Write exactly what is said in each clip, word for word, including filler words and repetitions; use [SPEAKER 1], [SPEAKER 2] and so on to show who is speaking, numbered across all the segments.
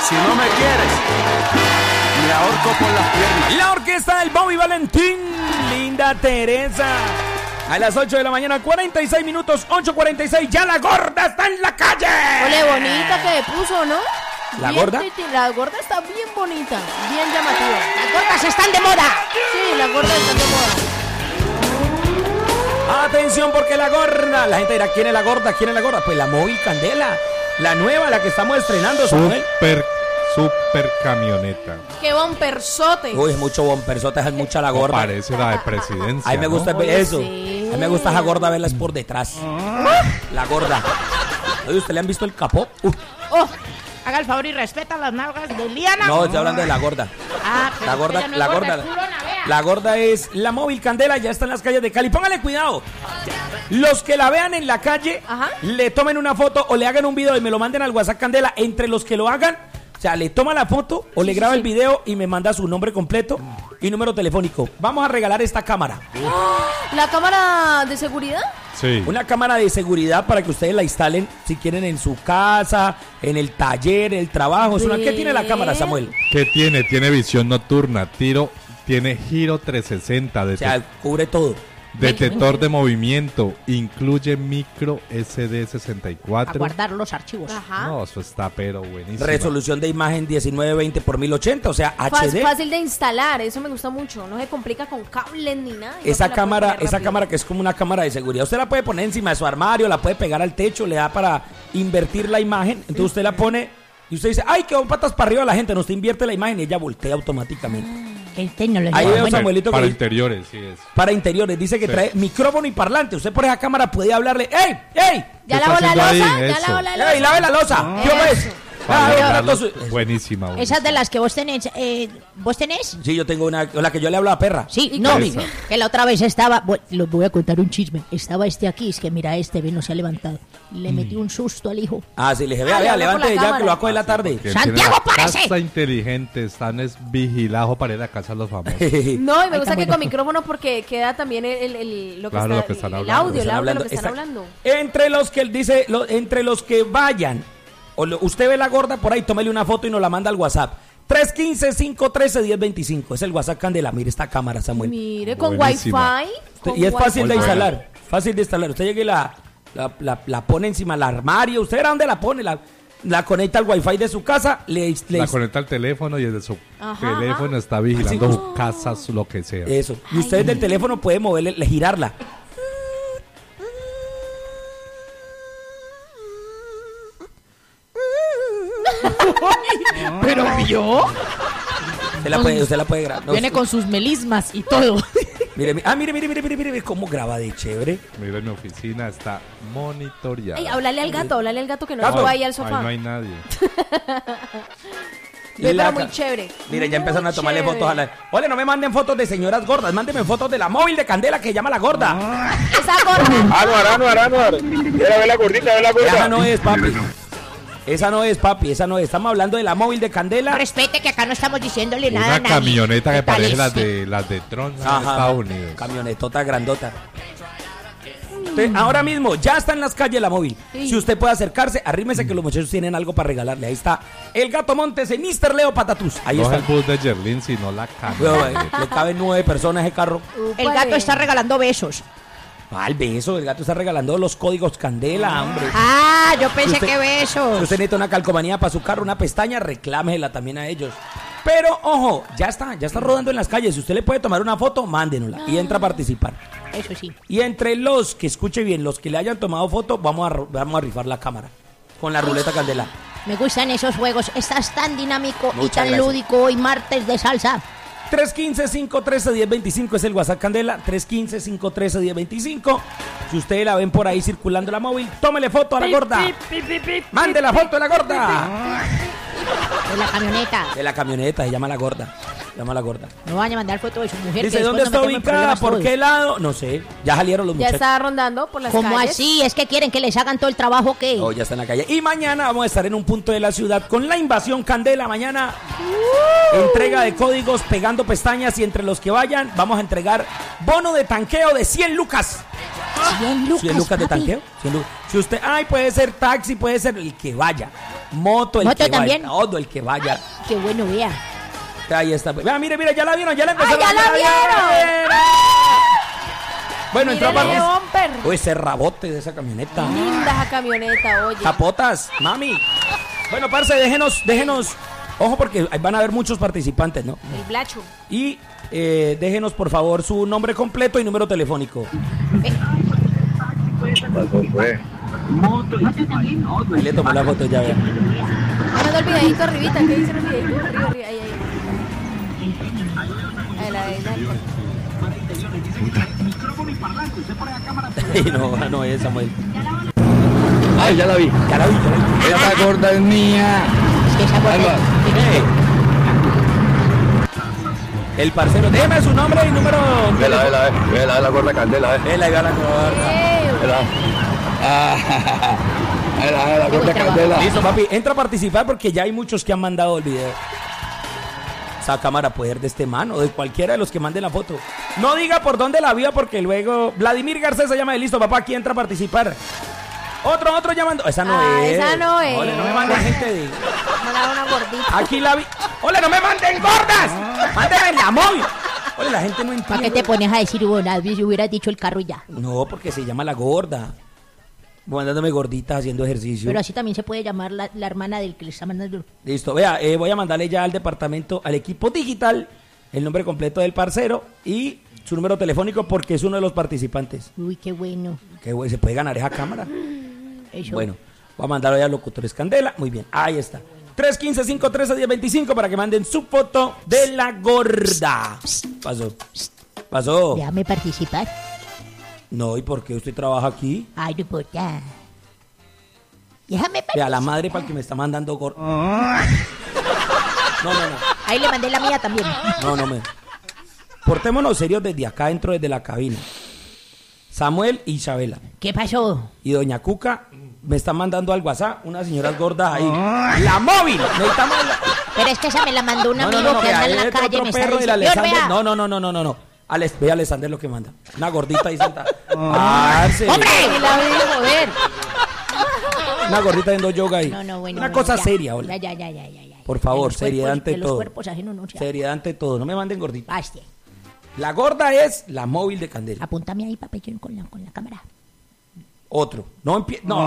[SPEAKER 1] Si no me quieres, me ahorco por las piernas.
[SPEAKER 2] La orquesta del Bobby Valentín, Linda Teresa. A las ocho de la mañana, cuarenta y seis minutos, ocho cuarenta y seis, ya la gorda está en la calle.
[SPEAKER 3] Ole, bonita que puso, ¿no?
[SPEAKER 2] ¿La
[SPEAKER 3] Bien
[SPEAKER 2] gorda?
[SPEAKER 3] titi, la gorda está bien bonita, bien llamativa. Las gordas están de moda. Sí, las gordas están de moda.
[SPEAKER 2] Atención porque la gorda, la gente dirá, ¿quién es la gorda? ¿Quién es la gorda? Pues la Móvil Candela, la nueva, la que estamos estrenando, Samuel.
[SPEAKER 4] Super, super camioneta.
[SPEAKER 3] Qué bomperzote.
[SPEAKER 2] Uy, es mucho bomperzota, es mucha la gorda.
[SPEAKER 4] Parece la de presidencia.
[SPEAKER 2] A mí me gusta
[SPEAKER 4] ¿no?
[SPEAKER 2] ver eso.
[SPEAKER 3] Sí.
[SPEAKER 2] A mí me gusta esa gorda verlas por detrás. La gorda. Oye, ¿usted le han visto el capó? Uh.
[SPEAKER 3] Oh, haga el favor y respeta las nalgas de Liana.
[SPEAKER 2] No, estoy hablando de la gorda.
[SPEAKER 3] Ah, pero
[SPEAKER 2] La gorda,
[SPEAKER 3] ella no es
[SPEAKER 2] la
[SPEAKER 3] gorda,
[SPEAKER 2] gorda.
[SPEAKER 3] es culona, vea.
[SPEAKER 2] La gorda es la Móvil Candela, ya está en las calles de Cali. Póngale cuidado. Los que la vean en la calle,
[SPEAKER 3] Ajá.
[SPEAKER 2] le tomen una foto o le hagan un video y me lo manden al WhatsApp Candela. Entre los que lo hagan, o sea, le toma la foto o le graba el video y me manda su nombre completo y número telefónico. Vamos a regalar esta cámara.
[SPEAKER 3] ¿La cámara de seguridad?
[SPEAKER 4] Sí.
[SPEAKER 2] Una cámara de seguridad para que ustedes la instalen si quieren en su casa, en el taller, en el trabajo. Es una- ¿Qué tiene la cámara, Samuel?
[SPEAKER 4] ¿Qué tiene? Tiene visión nocturna, tiro, tiene giro trescientos sesenta,
[SPEAKER 2] O
[SPEAKER 4] det-
[SPEAKER 2] sea, cubre todo.
[SPEAKER 4] detector de movimiento, incluye micro S D sesenta y
[SPEAKER 5] A
[SPEAKER 4] cuatro.
[SPEAKER 5] guardar los archivos.
[SPEAKER 3] Ajá.
[SPEAKER 4] No, eso está pero buenísimo.
[SPEAKER 2] Resolución de imagen diecinueve veinte por mil ochenta, o sea,
[SPEAKER 3] Fácil,
[SPEAKER 2] H D.
[SPEAKER 3] fácil de instalar, eso me gusta mucho. No se complica con cables ni nada. y no
[SPEAKER 2] Esa
[SPEAKER 3] se la puede
[SPEAKER 2] cámara,
[SPEAKER 3] poner
[SPEAKER 2] esa
[SPEAKER 3] rápido.
[SPEAKER 2] cámara que es como una cámara de seguridad, usted la puede poner encima de su armario, la puede pegar al techo, le da para invertir la imagen, entonces usted la pone y usted dice, ay, quedó patas para arriba la gente, no, usted invierte la imagen y ella voltea automáticamente.
[SPEAKER 5] Qué tecnología.
[SPEAKER 2] Ahí veo,
[SPEAKER 5] Bueno,
[SPEAKER 2] Samuelito,
[SPEAKER 4] Para
[SPEAKER 2] que
[SPEAKER 4] interiores, sí es.
[SPEAKER 2] para interiores, dice que
[SPEAKER 4] Sí.
[SPEAKER 2] trae micrófono y parlante, usted por esa cámara puede hablarle, ¡ey, ey!
[SPEAKER 3] ¿Ya
[SPEAKER 4] ¿Qué
[SPEAKER 3] lavó
[SPEAKER 4] está
[SPEAKER 3] la
[SPEAKER 4] haciendo
[SPEAKER 3] losa?
[SPEAKER 4] ahí?
[SPEAKER 3] ¿Ya
[SPEAKER 4] Eso.
[SPEAKER 3] lavó la losa?
[SPEAKER 2] ¡Ey, lave la losa! ¿Qué pues?
[SPEAKER 4] Para
[SPEAKER 2] Ah,
[SPEAKER 4] lograrlo,
[SPEAKER 2] entonces-
[SPEAKER 4] buenísima. buenísima.
[SPEAKER 5] Esas de las que vos tenés, eh, ¿vos tenés?
[SPEAKER 2] Sí, yo tengo una, la que yo le hablo a perra.
[SPEAKER 5] Sí,
[SPEAKER 3] ¿Y
[SPEAKER 5] no,
[SPEAKER 4] qué?
[SPEAKER 5] que la otra vez estaba, bu- lo voy a contar un chisme, estaba este aquí, es que mira este, ve, no se ha levantado, le metí un susto al hijo.
[SPEAKER 2] Ah, sí, le dije, vea,
[SPEAKER 3] Ah, le
[SPEAKER 2] vea,
[SPEAKER 3] habló por
[SPEAKER 2] levante
[SPEAKER 3] la
[SPEAKER 2] ya que
[SPEAKER 3] cámara.
[SPEAKER 2] lo va a coger la tarde.
[SPEAKER 4] Que
[SPEAKER 5] ¡Santiago,
[SPEAKER 4] tiene la
[SPEAKER 5] párese!
[SPEAKER 4] Casa inteligente, están es vigilado para ir a casa de los famosos.
[SPEAKER 3] No, y me
[SPEAKER 5] Ay,
[SPEAKER 3] gusta
[SPEAKER 5] tan
[SPEAKER 3] que
[SPEAKER 5] bueno.
[SPEAKER 3] con micrófono porque queda también el, el- el- lo que
[SPEAKER 4] Claro,
[SPEAKER 3] está,
[SPEAKER 4] lo que están
[SPEAKER 3] el
[SPEAKER 4] hablando.
[SPEAKER 3] audio, el
[SPEAKER 2] Están
[SPEAKER 3] audio de lo que
[SPEAKER 2] hablando,
[SPEAKER 3] están
[SPEAKER 2] está-
[SPEAKER 3] hablando.
[SPEAKER 2] Entre los que él dice, lo- entre los que vayan, o lo- usted ve la gorda por ahí, tómele una foto y nos la manda al WhatsApp. tres uno cinco, cinco uno tres, uno cero dos cinco. Es el WhatsApp Candela. Mire esta cámara, Samuel.
[SPEAKER 3] Mire, con
[SPEAKER 4] Buenísima.
[SPEAKER 3] wifi.
[SPEAKER 2] Usted-
[SPEAKER 3] con
[SPEAKER 2] y es fácil de
[SPEAKER 3] wifi.
[SPEAKER 2] instalar. Fácil de instalar. Usted llega y la, la, la- la pone encima del armario. ¿Usted verá dónde la pone? La, la conecta al wifi de su casa. Le, le-
[SPEAKER 4] La conecta al teléfono y desde su
[SPEAKER 3] Ajá,
[SPEAKER 4] teléfono está vigilando su casa, su lo que sea.
[SPEAKER 2] Eso. Y usted del teléfono puede moverle, le- girarla.
[SPEAKER 5] Pero vio,
[SPEAKER 2] Usted la puede, usted la puede grabar. No,
[SPEAKER 5] viene
[SPEAKER 2] usted-
[SPEAKER 5] con sus melismas y todo.
[SPEAKER 2] Mire, mire, ah, mire, mire, mire, mire, mire cómo graba de chévere.
[SPEAKER 4] Mira, mi oficina está monitoreada.
[SPEAKER 3] Ey, háblale al gato, háblale al gato que no
[SPEAKER 2] Gato.
[SPEAKER 3] estuvo ahí al
[SPEAKER 4] Ahí
[SPEAKER 3] sofá.
[SPEAKER 4] no hay nadie.
[SPEAKER 3] Ve,
[SPEAKER 2] La
[SPEAKER 3] pero muy
[SPEAKER 2] ca-
[SPEAKER 3] chévere.
[SPEAKER 2] Mire, ya
[SPEAKER 3] Muy
[SPEAKER 2] empezaron a tomarle
[SPEAKER 3] chévere.
[SPEAKER 2] fotos a la... Oye, no me manden fotos de señoras gordas, mándenme fotos de la Móvil de Candela que se llama La Gorda.
[SPEAKER 3] Esa gorda.
[SPEAKER 6] Anuar, Anuar, Anuar. Mira, ve la gordita, ve la gorda.
[SPEAKER 2] Esa no es, papi. Esa no es, papi, esa no es. Estamos hablando de la Móvil de Candela.
[SPEAKER 5] Respete que acá no estamos diciéndole nada a
[SPEAKER 4] Una
[SPEAKER 5] nadie.
[SPEAKER 4] camioneta que
[SPEAKER 5] ¿Qué tal
[SPEAKER 4] parece
[SPEAKER 5] es?
[SPEAKER 4] las de las de Tron en
[SPEAKER 2] Ajá.
[SPEAKER 4] Estados Unidos.
[SPEAKER 2] Camionetota grandota. Entonces, ahora mismo ya está en las calles la Móvil.
[SPEAKER 3] Sí.
[SPEAKER 2] Si usted puede acercarse, arrímese que los muchachos tienen algo para regalarle. Ahí está el Gato Montes en mister Leo Patatús. Ahí
[SPEAKER 4] No es
[SPEAKER 2] está.
[SPEAKER 4] el bus de Yerlin, sino la
[SPEAKER 2] Bueno, eh,
[SPEAKER 4] camioneta.
[SPEAKER 2] le caben nueve personas ese carro.
[SPEAKER 5] El gato está regalando besos.
[SPEAKER 2] Ah, el beso, el gato está regalando los códigos Candela, hombre.
[SPEAKER 5] Ah, yo pensé
[SPEAKER 2] Usted-
[SPEAKER 5] que
[SPEAKER 2] Si
[SPEAKER 5] besos.
[SPEAKER 2] usted necesita una calcomanía para su carro, una pestaña, reclámela también a ellos. Pero, ojo, ya está, ya está rodando en las calles. Si usted le puede tomar una foto, mándenosla y entra a participar.
[SPEAKER 5] Eso sí.
[SPEAKER 2] Y entre los que escuche bien, los que le hayan tomado foto, vamos a, ro- vamos a rifar la cámara con la ruleta Candela.
[SPEAKER 5] Me gustan esos juegos. Estás tan dinámico y
[SPEAKER 2] Muchas
[SPEAKER 5] tan
[SPEAKER 2] gracias.
[SPEAKER 5] lúdico hoy martes de salsa.
[SPEAKER 2] tres uno cinco, cinco uno tres, uno cero dos cinco es el WhatsApp Candela. tres uno cinco, cinco uno tres, uno cero dos cinco. Si ustedes la ven por ahí circulando la móvil, tómele foto a la gorda. Mande la foto de la gorda.
[SPEAKER 5] De la camioneta.
[SPEAKER 2] De la camioneta, se llama la gorda. Se llama la gorda.
[SPEAKER 5] No van a mandar foto de su mujer.
[SPEAKER 2] Dice,
[SPEAKER 5] que
[SPEAKER 2] ¿dónde
[SPEAKER 5] después
[SPEAKER 2] está
[SPEAKER 5] nos metemos en
[SPEAKER 2] ubicada?
[SPEAKER 5] problemas
[SPEAKER 2] ¿Por
[SPEAKER 5] todos.
[SPEAKER 2] qué lado? No sé. Ya salieron los
[SPEAKER 3] Ya
[SPEAKER 2] muchachos.
[SPEAKER 3] está rondando por las
[SPEAKER 5] ¿Cómo
[SPEAKER 3] calles.
[SPEAKER 5] así? ¿Es que quieren que les hagan todo el trabajo que?
[SPEAKER 2] Oh, ya está en la calle. Y mañana vamos a estar en un punto de la ciudad con la invasión Candela. Mañana entrega de códigos, pegando pestañas, y entre los que vayan vamos a entregar bono de tanqueo de cien lucas.
[SPEAKER 5] cien lucas,
[SPEAKER 2] cien lucas de
[SPEAKER 5] papi.
[SPEAKER 2] tanqueo. cien lu- Si usted, ay, puede ser taxi, puede ser el que vaya. Moto, el
[SPEAKER 5] ¿Moto
[SPEAKER 2] que
[SPEAKER 5] también?
[SPEAKER 2] vaya. Todo el que vaya.
[SPEAKER 5] Qué bueno, vea.
[SPEAKER 2] Ahí está. Vea, mire, mire, ya la vieron, ya la empezaron.
[SPEAKER 3] ¡Ay, ya la vieron!
[SPEAKER 2] Bueno, entró a
[SPEAKER 3] Mírele,
[SPEAKER 2] participar.
[SPEAKER 3] bumper.
[SPEAKER 2] Uy, ese rabote de esa camioneta.
[SPEAKER 3] Linda esa camioneta, oye.
[SPEAKER 2] Capotas, mami. Bueno, parce, déjenos, déjenos. Ojo, porque ahí van a haber muchos participantes, ¿no?
[SPEAKER 3] El blacho.
[SPEAKER 2] Y eh, déjenos, por favor, su nombre completo y número telefónico.
[SPEAKER 6] Pasó, pues.
[SPEAKER 2] Ahí le tomó la foto ya, vea.
[SPEAKER 3] Me mandó el videito arribita. ¿Qué dice el videito? Arriba, arriba. Ahí, ahí. Ahí, la de
[SPEAKER 2] Ay, no, no es Samuel.
[SPEAKER 6] Ay, ya la vi.
[SPEAKER 2] Ya la vi, ya la vi.
[SPEAKER 6] Esa gorda es mía.
[SPEAKER 5] Es que esa gorda
[SPEAKER 6] Alba.
[SPEAKER 2] Eh. El parcero, déjeme su nombre y número.
[SPEAKER 6] Vela, vela, vela, la gorda candela, eh.
[SPEAKER 2] Él ahí va la gorda.
[SPEAKER 6] Vela. Ah, vela, la gorda candela.
[SPEAKER 2] Listo, papi, entra a participar porque ya hay muchos que han mandado el video. Esa cámara puede ser de este man o de cualquiera de los que manden la foto. No diga por dónde la vio porque luego Vladimir Garcés se llama de listo, papá, aquí entra a participar. Otro, otro llamando. Esa no
[SPEAKER 3] Ah,
[SPEAKER 2] es.
[SPEAKER 3] esa no es.
[SPEAKER 2] Ole, no me manden gente de.
[SPEAKER 3] Mandaba una gordita.
[SPEAKER 2] Aquí la vi. Ole, no me manden gordas. Mándenme en la móvil. Ole, la gente no
[SPEAKER 5] ¿Para
[SPEAKER 2] entiende.
[SPEAKER 5] qué te pones a decir Bonadis si hubieras dicho el carro y ya?
[SPEAKER 2] No, porque se llama la gorda. Mandándome gorditas haciendo ejercicio.
[SPEAKER 5] Pero así también se puede llamar la, la hermana del que le está mandando.
[SPEAKER 2] Listo, vea, eh, voy a mandarle ya al departamento, al equipo digital, el nombre completo del parcero y su número telefónico porque es uno de los participantes.
[SPEAKER 5] Uy, qué bueno.
[SPEAKER 2] Que güey, se puede ganar esa cámara.
[SPEAKER 5] Eso.
[SPEAKER 2] Bueno, voy a mandarlo ya a Locutores Candela. Muy bien, ahí está. tres uno cinco, cinco uno tres, uno cero dos cinco para que manden su foto de la gorda. Pasó. Pasó.
[SPEAKER 5] Déjame participar.
[SPEAKER 2] No, ¿y por qué usted trabaja aquí?
[SPEAKER 5] Ay, no importa. Déjame
[SPEAKER 2] Vea,
[SPEAKER 5] participar.
[SPEAKER 2] la madre para el que me está mandando gorda. No, no, no.
[SPEAKER 5] Ahí le mandé la mía también.
[SPEAKER 2] No, no me. Portémonos serios desde acá, dentro desde la cabina. Samuel y Isabela.
[SPEAKER 5] ¿Qué pasó?
[SPEAKER 2] Y doña Cuca me están mandando al WhatsApp unas señoras gordas ahí. ¡La móvil! Necesitamos la...
[SPEAKER 5] Pero es que esa me la mandó un
[SPEAKER 2] No, no,
[SPEAKER 5] amigo
[SPEAKER 2] no, no,
[SPEAKER 5] que
[SPEAKER 2] vea,
[SPEAKER 5] anda en la
[SPEAKER 2] este
[SPEAKER 5] calle.
[SPEAKER 2] otro
[SPEAKER 5] Me está
[SPEAKER 2] perro del
[SPEAKER 5] diciendo,
[SPEAKER 2] Alexander.
[SPEAKER 5] vea.
[SPEAKER 2] No, no, no, no, no, no, no. Alex, ve a Alexander lo que manda. Una gordita ahí sentada. Parce.
[SPEAKER 5] ¡Hombre!
[SPEAKER 3] Y la vi, joder.
[SPEAKER 2] Una gordita haciendo yoga ahí.
[SPEAKER 5] No, no, bueno.
[SPEAKER 2] Una
[SPEAKER 5] bueno,
[SPEAKER 2] cosa
[SPEAKER 5] ya.
[SPEAKER 2] seria, hola.
[SPEAKER 5] Ya, ya, ya, ya, ya, ya.
[SPEAKER 2] Por
[SPEAKER 5] De
[SPEAKER 2] favor,
[SPEAKER 5] los
[SPEAKER 2] seriedad
[SPEAKER 5] cuerpos-
[SPEAKER 2] ante
[SPEAKER 5] de los
[SPEAKER 2] todo.
[SPEAKER 5] cuerpos ajenos no se habla.
[SPEAKER 2] Seriedad ante todo. No me manden gordita.
[SPEAKER 5] Basta.
[SPEAKER 2] La gorda es la móvil de Candela.
[SPEAKER 5] Apúntame ahí, papellón, con la, con la cámara.
[SPEAKER 2] Otro. No empie... No.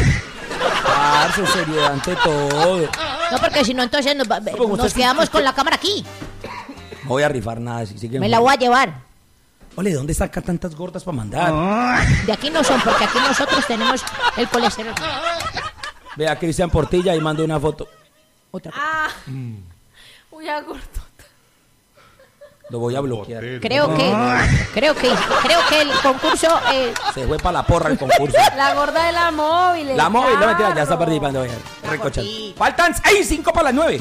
[SPEAKER 2] Parce, seriedad ante todo.
[SPEAKER 5] No, porque si no, entonces nos, va-
[SPEAKER 2] como usted
[SPEAKER 5] nos
[SPEAKER 2] sí-
[SPEAKER 5] quedamos con la cámara aquí.
[SPEAKER 2] No voy a rifar nada. Si siguen
[SPEAKER 5] Me la voy a llevar.
[SPEAKER 2] Ole, ¿de dónde saca tantas gordas para mandar?
[SPEAKER 5] De aquí no son, porque aquí nosotros tenemos el colesterol.
[SPEAKER 2] Vea, Cristian Portilla y manda una foto.
[SPEAKER 5] Otra cosa.
[SPEAKER 3] Ah. Uy, a gordo.
[SPEAKER 2] Lo voy a bloquear.
[SPEAKER 5] Creo que, creo que, creo que el concurso, eh,
[SPEAKER 2] Se fue para la porra el concurso.
[SPEAKER 3] La gorda de la móvil. el
[SPEAKER 2] La móvil, no mentira, ya
[SPEAKER 3] carro.
[SPEAKER 2] está participando. Vea,
[SPEAKER 5] La
[SPEAKER 2] recochando.
[SPEAKER 5] gordita.
[SPEAKER 2] Faltan seis, cinco para las nueve.